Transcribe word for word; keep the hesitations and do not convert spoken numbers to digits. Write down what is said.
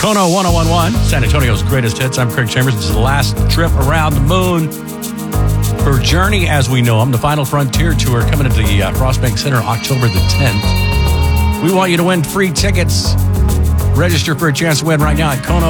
Kono ten eleven, San Antonio's greatest hits. I'm Craig Chambers. This is the last trip around the moon for Journey as we know them. The Final Frontier Tour coming into the uh, Frostbank Center October the tenth. We want you to win free tickets. Register for a chance to win right now at Kono